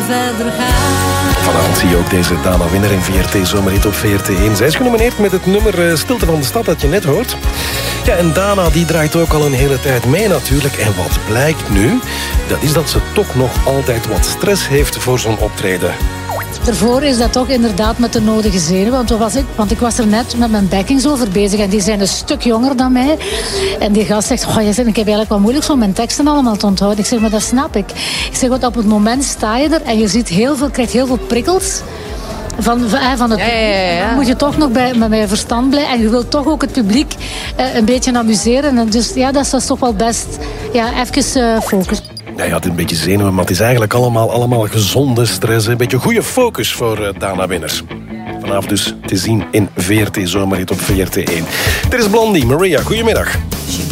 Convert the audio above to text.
verder gaan. Vanavond zie je ook deze Dana winnaar in VRT Zomerhit op VRT1. Zij is genomineerd met het nummer Stilte van de Stad dat je net hoort. Ja, en Dana die draait ook al een hele tijd mee natuurlijk. En wat blijkt nu? Dat is dat ze toch nog altijd wat stress heeft voor zo'n optreden. Daarvoor is dat toch inderdaad met de nodige zenuwen. Want ik was er net met mijn backings over bezig. En die zijn een stuk jonger dan mij. En die gast zegt, ik heb eigenlijk wel moeilijk om mijn teksten allemaal te onthouden. Ik zeg, maar dat snap ik. Ik zeg, want op het moment sta je er en je ziet krijgt heel veel prikkels. Van het publiek. Dan moet je toch nog met je verstand blijven. En je wilt toch ook het publiek een beetje amuseren. En dus ja, dat is toch wel best even focus. Ja, je had een beetje zenuwen, maar het is eigenlijk allemaal gezonde stress. Een beetje goede focus voor Dana-winners. Vanavond dus te zien in VRT Zomerhit op VRT1. Dit is Blondie. Maria, goedemiddag.